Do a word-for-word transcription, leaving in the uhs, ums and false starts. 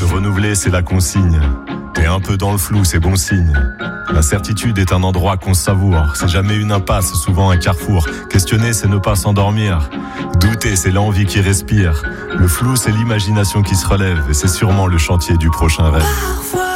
Se renouveler, c'est la consigne. Et un peu dans le flou, c'est bon signe. L'incertitude est un endroit qu'on savoure. C'est jamais une impasse, souvent un carrefour. Questionner, c'est ne pas s'endormir. Douter, c'est l'envie qui respire. Le flou, c'est l'imagination qui se relève. Et c'est sûrement le chantier du prochain rêve.